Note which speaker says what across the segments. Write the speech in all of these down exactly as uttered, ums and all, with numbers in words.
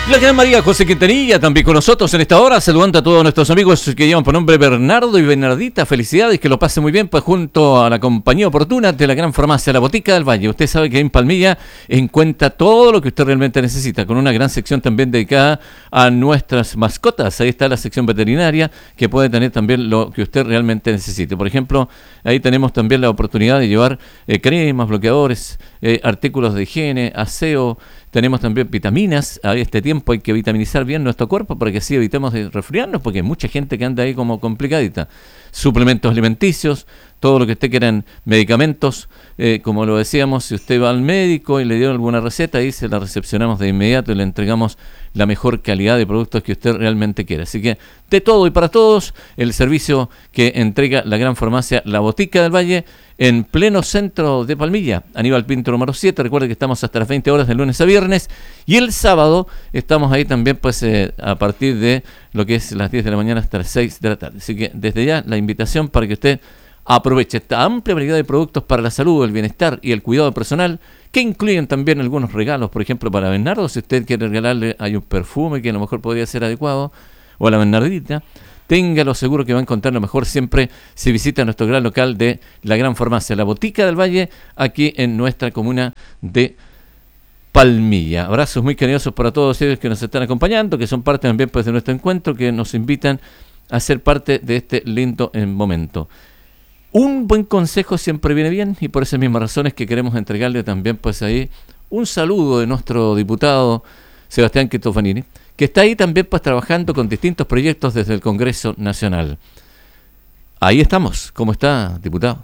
Speaker 1: La gran María José Quintanilla también con nosotros en esta hora, saludando a todos nuestros amigos que llevan por nombre Bernardo y Bernardita. Felicidades, que lo pase muy bien, pues junto a la compañía oportuna de la gran farmacia La Botica del Valle. Usted sabe que en Palmilla encuentra todo lo que usted realmente necesita, con una gran sección también dedicada a nuestras mascotas. Ahí está la sección veterinaria, que puede tener también lo que usted realmente necesite. Por ejemplo, ahí tenemos también la oportunidad de llevar eh, cremas, bloqueadores, eh, artículos de higiene, aseo. Tenemos también vitaminas. A este tiempo hay que vitaminizar bien nuestro cuerpo para que así evitemos de resfriarnos, porque hay mucha gente que anda ahí como complicadita. Suplementos alimenticios, todo lo que usted quiera en medicamentos, eh, como lo decíamos, si usted va al médico y le dio alguna receta, ahí se la recepcionamos de inmediato y le entregamos la mejor calidad de productos que usted realmente quiera. Así que de todo y para todos, el servicio que entrega la gran farmacia La Botica del Valle en pleno centro de Palmilla, Aníbal Pinto número siete. Recuerde que estamos hasta las veinte horas de lunes a viernes, y el sábado estamos ahí también pues eh, a partir de lo que es las diez de la mañana hasta las seis de la tarde. Así que desde ya la invitación para que usted aproveche esta amplia variedad de productos para la salud, el bienestar y el cuidado personal, que incluyen también algunos regalos. Por ejemplo, para Bernardo, si usted quiere regalarle, hay un perfume que a lo mejor podría ser adecuado, o a la Bernardita, téngalo seguro que va a encontrar lo mejor siempre si visita nuestro gran local de la gran farmacia La Botica del Valle, aquí en nuestra comuna de Palmilla. Abrazos muy cariñosos para todos ellos que nos están acompañando, que son parte también pues, de nuestro encuentro, que nos invitan a ser parte de este lindo momento. Un buen consejo siempre viene bien, y por esas mismas razones que queremos entregarle también pues ahí un saludo de nuestro diputado Sebastián Cristofanini, que está ahí también pues trabajando con distintos proyectos desde el Congreso Nacional. Ahí estamos. ¿Cómo está, diputado?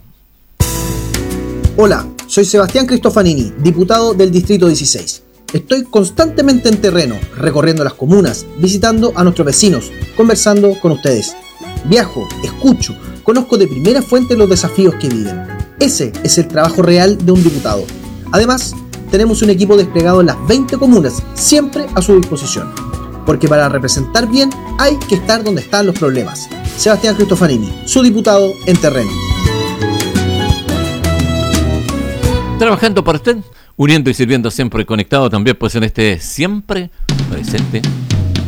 Speaker 2: Hola, soy Sebastián Cristofanini, diputado del Distrito dieciséis. Estoy constantemente en terreno, recorriendo las comunas, visitando a nuestros vecinos, conversando con ustedes. Viajo, escucho, conozco de primera fuente los desafíos que viven. Ese es el trabajo real de un diputado. Además, tenemos un equipo desplegado en las veinte comunas, siempre a su disposición. Porque para representar bien hay que estar donde están los problemas. Sebastián Cristofanini, su diputado en terreno.
Speaker 1: Trabajando para usted, uniendo y sirviendo siempre, conectado también pues en este siempre presente